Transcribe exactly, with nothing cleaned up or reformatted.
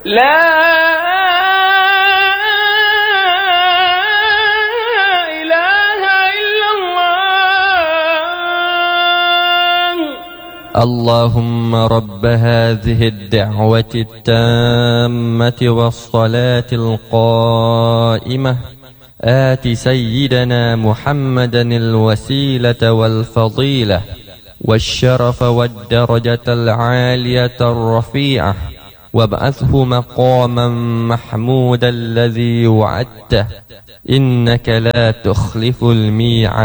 لا إله إلا الله. اللهم رب هذه الدعوة التامة والصلاة القائمة آت سيدنا محمدا الوسيلة والفضيلة والشرف والدرجة العالية الرفيعة وابعثه مقاما محمودا الذي وعدته إنك لا تخلف الميعاد.